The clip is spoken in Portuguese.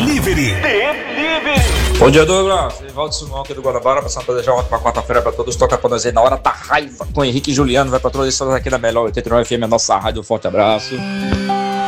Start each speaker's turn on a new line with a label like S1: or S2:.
S1: Delivery.
S2: Bom dia, Douglas. Evaldo Simão aqui do Guanabara, passando pra desejar uma ótima quarta-feira pra todos. Toca pra nós aí na hora da raiva com Henrique e Juliano. Vai pra todos aqui da Melhor 89 FM, a nossa rádio. Um forte abraço.